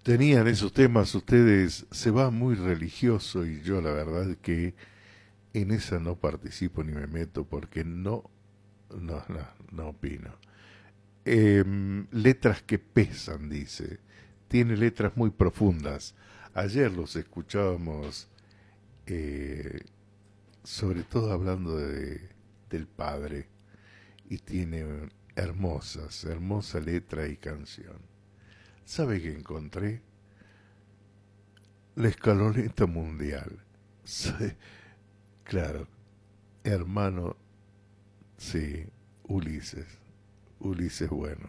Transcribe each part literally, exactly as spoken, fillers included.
Tenían esos temas ustedes, se va muy religioso y yo la verdad que en esa no participo ni me meto porque no, no, no, no opino. Em, letras que pesan, dice. Tiene letras muy profundas. Ayer los escuchábamos, eh, sobre todo hablando de, del padre, y tiene hermosas, hermosa letra y canción. ¿Sabe qué encontré? La escaloneta mundial. Sí, claro, hermano, sí, Ulises, Ulises bueno.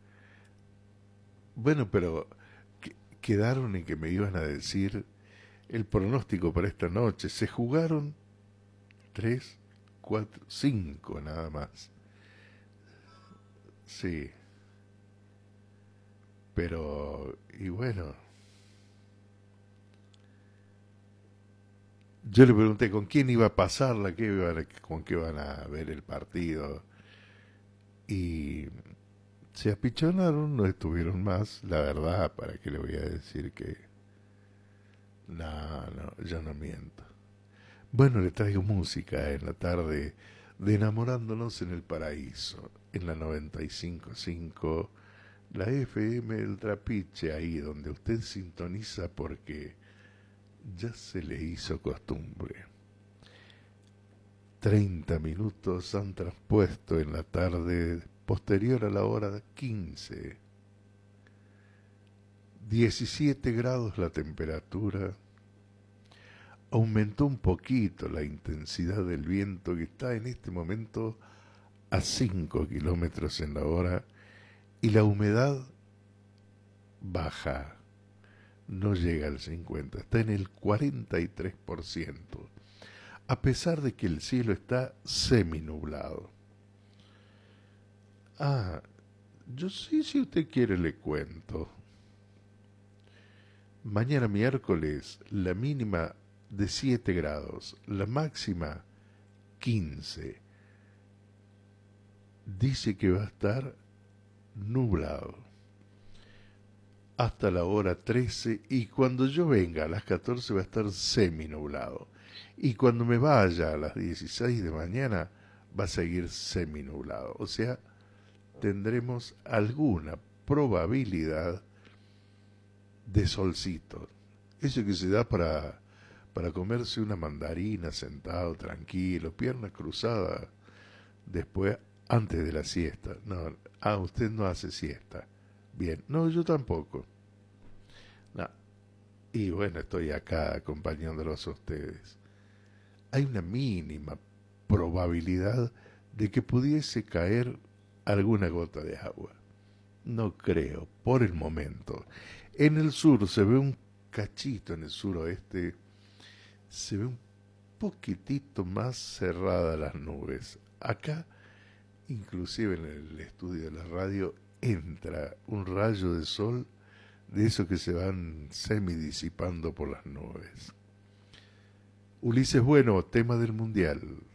Bueno, pero que- quedaron en que me iban a decir el pronóstico para esta noche. Se jugaron tres, cuatro, cinco nada más. Sí, pero, y bueno, yo le pregunté con quién iba a pasarla, qué iban a- con qué van a ver el partido. Y se apichonaron, no estuvieron más. La verdad, ¿para qué le voy a decir que... No, no, yo no miento. Bueno, le traigo música en la tarde de Enamorándonos en el Paraíso, en la noventa y cinco punto cinco, la F M del Trapiche, ahí donde usted sintoniza porque ya se le hizo costumbre. Treinta minutos han transpuesto en la tarde posterior a la hora quince. Diecisiete grados la temperatura. Aumentó un poquito la intensidad del viento que está en este momento a cinco kilómetros en la hora y la humedad baja, no llega al cincuenta, está en el cuarenta y tres por ciento, a pesar de que el cielo está seminublado. Ah, yo sí, si usted quiere le cuento. Mañana miércoles la mínima de siete grados, la máxima quince. Dice que va a estar nublado hasta la hora trece y cuando yo venga a las catorce va a estar seminublado. Y cuando me vaya a las dieciséis de mañana va a seguir seminublado. O sea, tendremos alguna probabilidad de solcito. Eso que se da para, para comerse una mandarina sentado, tranquilo, pierna cruzada, después, antes de la siesta. No, ah, usted no hace siesta. Bien, no, yo tampoco. No. Y bueno, estoy acá acompañándolos a ustedes. Hay una mínima probabilidad de que pudiese caer alguna gota de agua. No creo, por el momento. En el sur se ve un cachito, en el suroeste, se ve un poquitito más cerradas las nubes. Acá, inclusive en el estudio de la radio, entra un rayo de sol de esos que se van semidisipando por las nubes. Ulises Bueno, tema del Mundial.